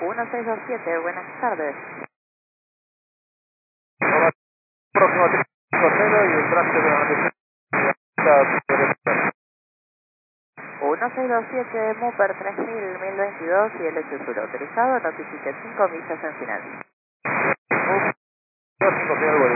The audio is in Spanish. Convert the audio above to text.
1627, buenas tardes. Hola, próximo 350 y el traste de la recepción. 1627, Mupper 3000, 1022 y el hecho autorizado, notifique 5 millas en final. 250 algo.